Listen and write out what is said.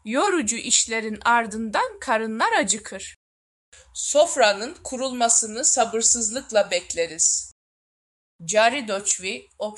Yorucu işlerin ardından karınlar acıkır. Sofranın kurulmasını sabırsızlıkla bekleriz. Cari doçvi